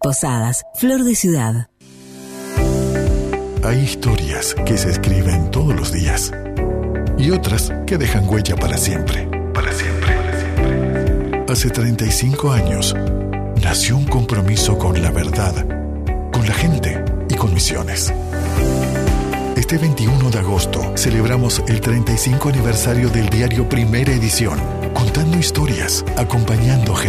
Posadas, Flor de Ciudad. Hay historias que se escriben todos los días y otras que dejan huella para siempre. Para siempre. Hace 35 años nació un compromiso con la verdad, con la gente y con Misiones. Este 21 de agosto celebramos el 35 aniversario del diario Primera Edición, contando historias, acompañando